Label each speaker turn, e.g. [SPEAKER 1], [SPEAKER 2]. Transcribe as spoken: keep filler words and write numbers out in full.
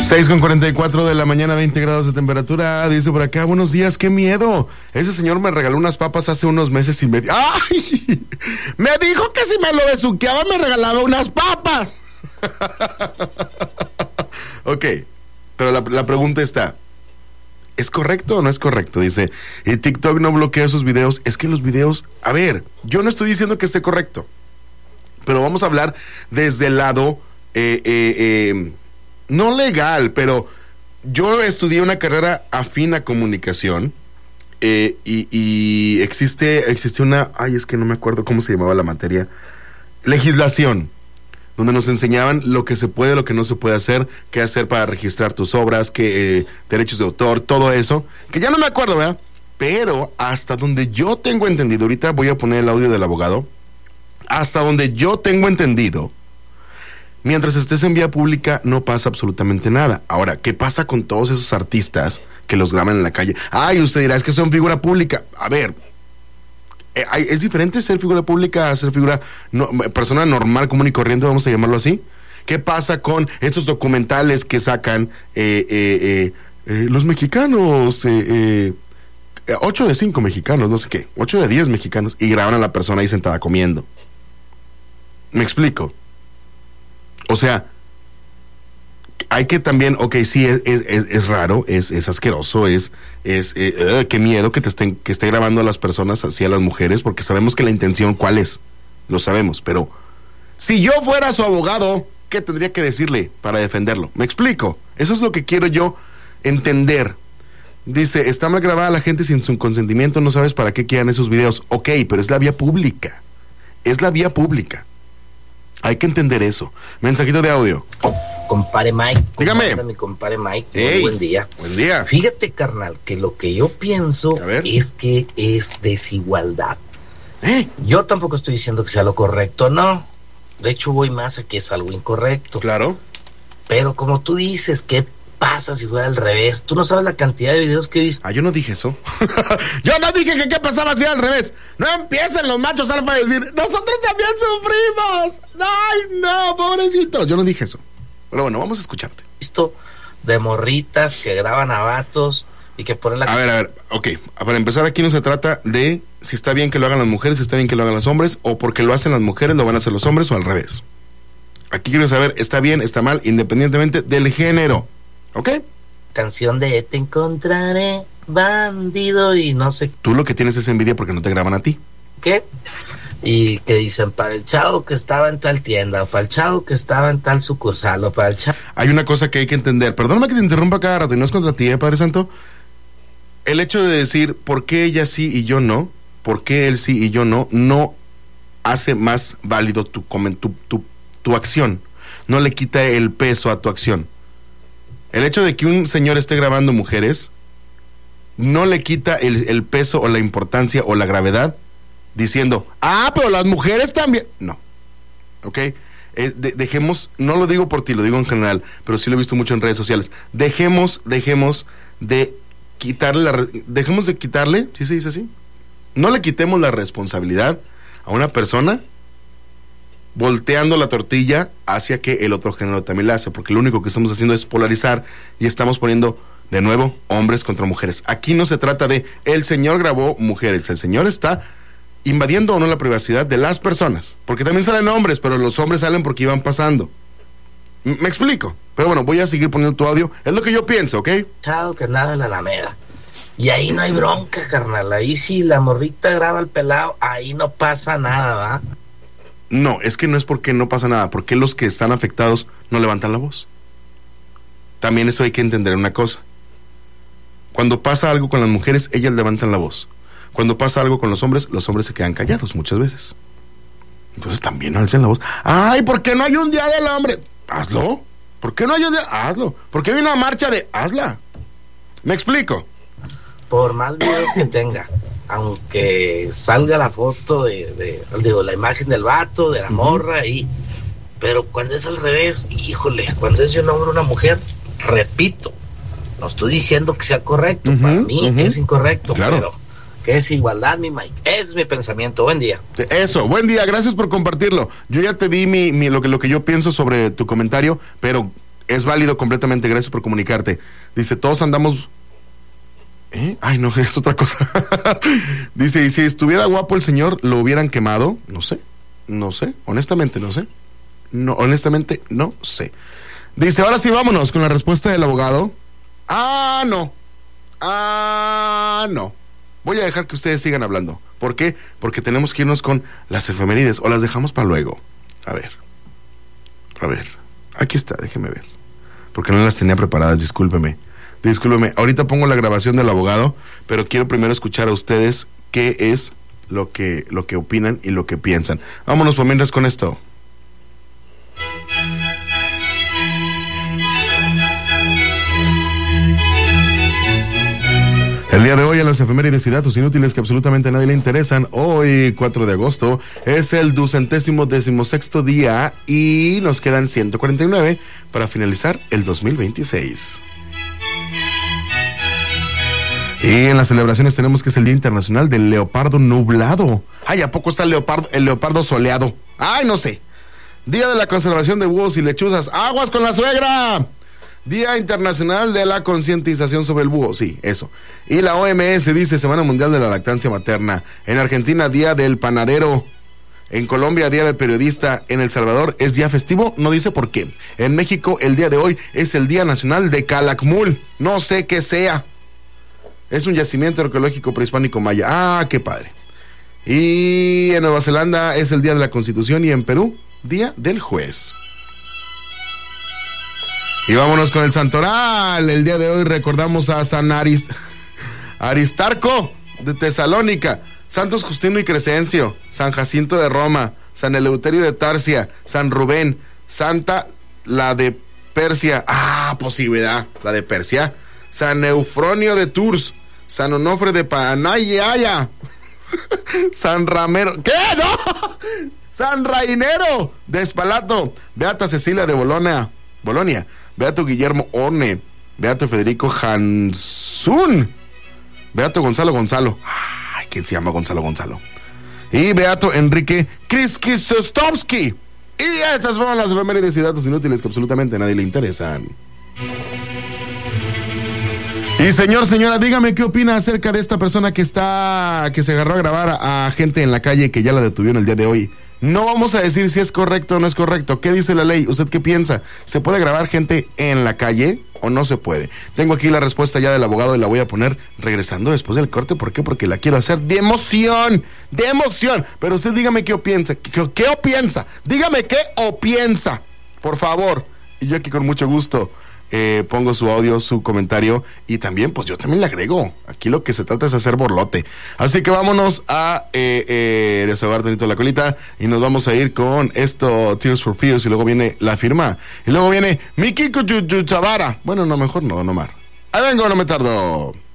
[SPEAKER 1] seis con cuarenta y cuatro de la mañana, veinte grados de temperatura. Dice por acá, buenos días, qué miedo. Ese señor me regaló unas papas hace unos meses y me... ¡Ay! Me dijo que si me lo besuqueaba me regalaba unas papas. Ok, pero la, la pregunta está, ¿es correcto o no es correcto? Dice, y TikTok no bloquea esos videos. Es que los videos, a ver, yo no estoy diciendo que esté correcto, pero vamos a hablar desde el lado... Eh, eh, eh, no legal, pero yo estudié una carrera afín a comunicación eh, y, y existe, existe una, ay, es que no me acuerdo cómo se llamaba la materia, legislación, donde nos enseñaban lo que se puede, lo que no se puede hacer, qué hacer para registrar tus obras, qué eh, derechos de autor, todo eso, que ya no me acuerdo, ¿verdad? Pero hasta donde yo tengo entendido, ahorita voy a poner el audio del abogado, hasta donde yo tengo entendido, mientras estés en vía pública no pasa absolutamente nada. Ahora, ¿qué pasa con todos esos artistas que los graban en la calle? Ay, usted dirá, es que son figura pública. A ver, ¿es diferente ser figura pública a ser figura, no, persona normal, común y corriente, vamos a llamarlo así? ¿Qué pasa con estos documentales que sacan eh, eh, eh, eh, los mexicanos, eh, eh, ocho de cinco mexicanos, no sé qué, ocho de diez mexicanos, y graban a la persona ahí sentada comiendo? ¿Me explico? O sea, hay que también, ok, sí, es, es, es raro, es, es asqueroso, es, es eh, uh, qué miedo que te estén, que esté grabando a las personas, así a las mujeres, porque sabemos que la intención, ¿cuál es? Lo sabemos, pero si yo fuera su abogado, ¿qué tendría que decirle para defenderlo? ¿Me explico? Eso es lo que quiero yo entender. Dice, está mal grabada la gente sin su consentimiento, no sabes para qué quieran esos videos. Ok, pero es la vía pública, es la vía pública. Hay que entender eso. Mensajito de audio.
[SPEAKER 2] Compare Mike.
[SPEAKER 1] Dígame.
[SPEAKER 2] Mi compare Mike.
[SPEAKER 1] Hey,
[SPEAKER 2] muy buen día.
[SPEAKER 1] Buen día.
[SPEAKER 2] Fíjate, carnal, que lo que yo pienso es que es desigualdad.
[SPEAKER 1] ¿Eh?
[SPEAKER 2] Yo tampoco estoy diciendo que sea lo correcto, no. De hecho, voy más a que es algo incorrecto.
[SPEAKER 1] Claro.
[SPEAKER 2] Pero como tú dices, ¿qué pasa si fuera al revés? Tú no sabes la cantidad de videos que he visto.
[SPEAKER 1] Ah, yo no dije eso. Yo no dije que qué pasaba si era al revés. No empiecen los machos alfa a decir, nosotros también sufrimos. Ay, no, pobrecitos. Yo no dije eso. Pero bueno, vamos a escucharte.
[SPEAKER 2] Visto de morritas que graban a vatos y que ponen la...
[SPEAKER 1] A ver, a ver, ok. Para empezar, aquí no se trata de si está bien que lo hagan las mujeres, si está bien que lo hagan los hombres, o porque lo hacen las mujeres, lo van a hacer los hombres, o al revés. Aquí quiero saber, está bien, está mal, independientemente del género. ¿Ok?
[SPEAKER 2] Canción de Te encontraré, bandido, y no sé...
[SPEAKER 1] Tú lo que tienes es envidia porque no te graban a ti.
[SPEAKER 2] ¿Qué? Y que dicen, para el chavo que estaba en tal tienda, o para el chavo que estaba en tal sucursal, o para el chavo...
[SPEAKER 1] Hay una cosa que hay que entender. Perdóname que te interrumpa cada rato, y no es contra ti, ¿eh, Padre Santo? El hecho de decir, ¿por qué ella sí y yo no? ¿Por qué él sí y yo no? No hace más válido tu, tu, tu, tu acción. No le quita el peso a tu acción. El hecho de que un señor esté grabando mujeres no le quita el, el peso o la importancia o la gravedad diciendo, ah, pero las mujeres también. No, ¿ok? Eh, de, dejemos, no lo digo por ti, lo digo en general, pero sí lo he visto mucho en redes sociales. Dejemos, dejemos de quitarle la, dejemos de quitarle, ¿sí se dice así? No le quitemos la responsabilidad a una persona volteando la tortilla hacia que el otro género también la hace, porque lo único que estamos haciendo es polarizar y estamos poniendo de nuevo hombres contra mujeres. Aquí no se trata de el señor grabó mujeres, el señor está invadiendo o no la privacidad de las personas, porque también salen hombres, pero los hombres salen porque iban pasando. M- me explico, pero bueno, voy a seguir poniendo tu audio, es lo que yo pienso, ¿ok?
[SPEAKER 2] Chao, que nada en la alameda. Y ahí no hay bronca, carnal, ahí si la morrita graba el pelado, ahí no pasa nada, ¿va?
[SPEAKER 1] No, es que no es porque no pasa nada, porque los que están afectados no levantan la voz. También eso hay que entender una cosa. Cuando pasa algo con las mujeres, ellas levantan la voz. Cuando pasa algo con los hombres, los hombres se quedan callados muchas veces. Entonces también alcen la voz. Ay, ¿por qué no hay un día del hombre? Hazlo. ¿Por qué no hay un día? Hazlo. ¿Por qué hay una marcha de? Hazla. ¿Me explico?
[SPEAKER 2] Por más videos que tenga, aunque salga la foto de, de, digo, la imagen del vato, de la uh-huh. morra, y, pero cuando es al revés, híjole, cuando es de un hombre o una mujer, repito, no estoy diciendo que sea correcto, uh-huh, para mí uh-huh. es incorrecto, claro. Pero que es igualdad, mi Mike, es mi pensamiento. Buen día.
[SPEAKER 1] Eso, buen día, gracias por compartirlo. Yo ya te di mi, mi lo que lo que yo pienso sobre tu comentario, pero Es válido completamente, gracias por comunicarte. Dice, todos andamos... ¿Eh? Ay, no, es otra cosa. Dice, y si estuviera guapo el señor, ¿lo hubieran quemado? No sé, no sé, honestamente no sé. No, honestamente no sé. Dice, ahora sí vámonos con la respuesta del abogado. Ah, no. Ah, no. Voy a dejar que ustedes sigan hablando. ¿Por qué? Porque tenemos que irnos con las efemérides, o las dejamos para luego. A ver. A ver. Aquí está, déjeme ver. Porque no las tenía preparadas, discúlpeme. Discúlpeme, ahorita pongo la grabación del abogado, pero quiero primero escuchar a ustedes qué es lo que, lo que opinan y lo que piensan. Vámonos por mientras con esto. El día de hoy en las efemérides y datos inútiles que absolutamente a nadie le interesan, hoy cuatro de agosto es el ducentésimo decimosexto día y nos quedan ciento cuarenta y nueve para finalizar el dos mil veintiséis. Y en las celebraciones tenemos que es el Día Internacional del Leopardo Nublado. Ay, ¿a poco está el leopardo, el leopardo soleado? Ay, no sé. Día de la Conservación de Búhos y Lechuzas. ¡Aguas con la suegra! Día Internacional de la Concientización sobre el Búho. Sí, eso. Y la O M S dice Semana Mundial de la Lactancia Materna. En Argentina, Día del Panadero. En Colombia, Día del Periodista. En El Salvador es día festivo, no dice por qué. En México, el día de hoy es el Día Nacional de Calakmul. No sé qué sea. Es un yacimiento arqueológico prehispánico maya. Ah, qué padre. Y en Nueva Zelanda es el Día de la Constitución y en Perú, Día del Juez. Y vámonos con el santoral. El día de hoy recordamos a San Arist... Aristarco de Tesalónica, Santos Justino y Crescencio, San Jacinto de Roma, San Eleuterio de Tarsia, San Rubén, Santa la de Persia. Ah, posibilidad, la de Persia. San Eufronio de Tours, San Onofre de Panayaya, San Ramero, ¿qué? ¡No! San Rainero de Espalato, Beata Cecilia de Bolonia, Bolonia, Beato Guillermo Orne, Beato Federico Hansun, Beato Gonzalo Gonzalo, ay, ¿quién se llama Gonzalo Gonzalo? Y Beato Enrique Kriskisostovsky. Y estas fueron las efemérides y datos inútiles que absolutamente a nadie le interesan. Y señor, señora, dígame qué opina acerca de esta persona que está, que se agarró a grabar a, a gente en la calle que ya la detuvieron el día de hoy. No vamos a decir si es correcto o no es correcto. ¿Qué dice la ley? ¿Usted qué piensa? ¿Se puede grabar gente en la calle o no se puede? Tengo aquí la respuesta ya del abogado y la voy a poner regresando después del corte. ¿Por qué? Porque la quiero hacer de emoción, de emoción. Pero usted dígame qué piensa, qué, qué o piensa. Dígame qué o piensa, por favor. Y yo aquí con mucho gusto Eh, pongo su audio, su comentario y también, pues yo también le agrego. Aquí lo que se trata es hacer borlote. Así que vámonos a eh, eh, desahogar tantito la colita y nos vamos a ir con esto, Tears for Fears, y luego viene La Firma y luego viene Miki Kuchuchavara. Bueno, no, mejor no, no mar. Ahí vengo, no me tardo.